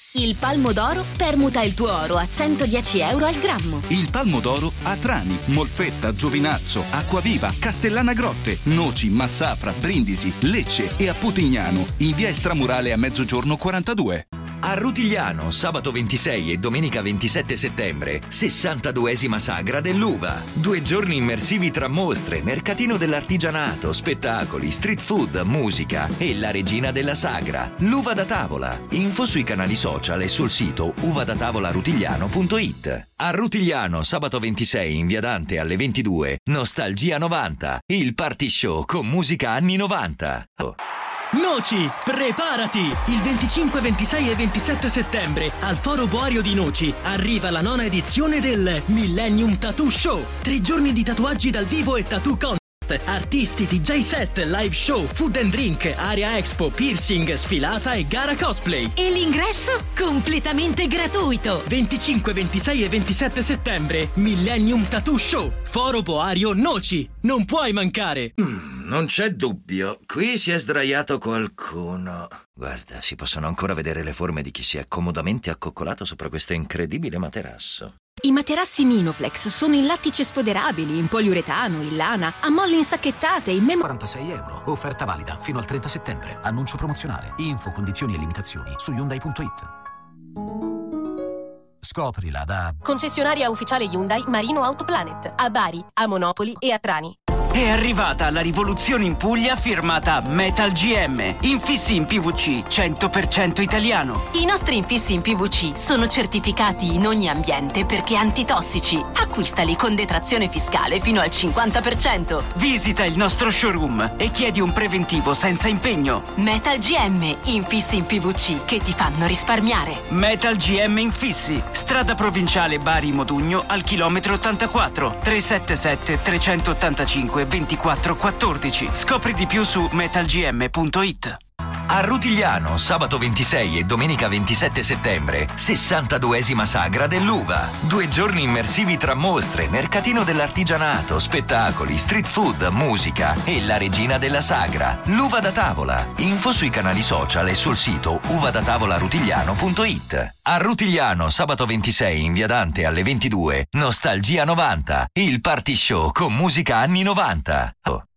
Il Palmo d'Oro permuta il tuo oro a 110 euro al grammo. Il Palmo d'Oro a Trani, Molfetta, Giovinazzo, Acquaviva, Castellana Grotte, Noci, Massafra, Brindisi, Lecce e a Putignano, in via Estramurale a Mezzogiorno 42. A Rutigliano, sabato 26 e domenica 27 settembre, 62esima Sagra dell'Uva. 2 giorni immersivi tra mostre, mercatino dell'artigianato, spettacoli, street food, musica e la regina della Sagra, l'uva da tavola. Info sui canali social e sul sito uvadatavolarutigliano.it. A Rutigliano, sabato 26 in via Dante alle 22, Nostalgia 90, il party show con musica anni 90. Noci, preparati! Il 25, 26 e 27 settembre al Foro Boario di Noci arriva la 9ª edizione del Millennium Tattoo Show. 3 giorni di tatuaggi dal vivo e tattoo contest. Artisti, DJ set, live show, food and drink, area expo, piercing, sfilata e gara cosplay. E l'ingresso completamente gratuito. 25, 26 e 27 settembre Millennium Tattoo Show. Foro Boario Noci. Non puoi mancare. Non c'è dubbio, qui si è sdraiato qualcuno. Guarda, si possono ancora vedere le forme di chi si è comodamente accoccolato sopra questo incredibile materasso. I materassi Minoflex sono in lattice sfoderabili, in poliuretano, in lana, a molle insacchettate, in 46 euro. Offerta valida fino al 30 settembre. Annuncio promozionale. Info, condizioni e limitazioni su Hyundai.it. Scoprila da concessionaria ufficiale Hyundai Marino Autoplanet a Bari, a Monopoli e a Trani. È arrivata la rivoluzione in Puglia firmata Metal GM. Infissi in PVC 100% italiano. I nostri infissi in PVC sono certificati in ogni ambiente perché antitossici. Acquistali con detrazione fiscale fino al 50%. Visita il nostro showroom e chiedi un preventivo senza impegno. Metal GM, infissi in PVC che ti fanno risparmiare. Metal GM Infissi, strada provinciale Bari Modugno al chilometro 84, 377 385 2414. Scopri di più su metalgm.it. A Rutigliano, sabato 26 e domenica 27 settembre, 62esima Sagra dell'Uva. 2 giorni immersivi tra mostre, mercatino dell'artigianato, spettacoli, street food, musica e la regina della Sagra, l'uva da tavola. Info sui canali social e sul sito uvadatavolarutigliano.it. A Rutigliano, sabato 26 in via Dante alle 22, Nostalgia 90, il party show con musica anni 90.